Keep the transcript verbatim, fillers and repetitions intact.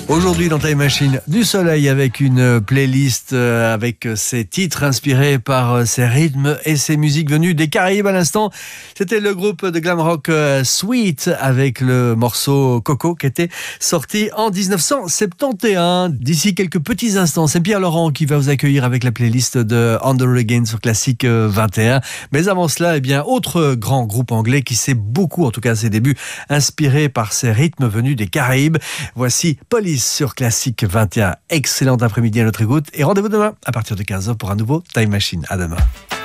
Aujourd'hui dans Time Machine, du soleil avec une playlist avec ses titres inspirés par ses rythmes et ses musiques venues des Caraïbes à l'instant. C'était le groupe de glam rock Sweet avec le morceau Coco qui était sorti en dix-neuf cent soixante et onze. D'ici quelques petits instants, c'est Pierre Laurent qui va vous accueillir avec la playlist de Under Again sur Classique vingt et un. Mais avant cela, eh bien, autre grand groupe anglais qui s'est beaucoup, en tout cas à ses débuts, inspiré par ses rythmes venus des Caraïbes. Voici Police sur Classique vingt et un. Excellent après-midi à notre écoute et rendez-vous demain à partir de quinze heures pour un nouveau Time Machine. À demain.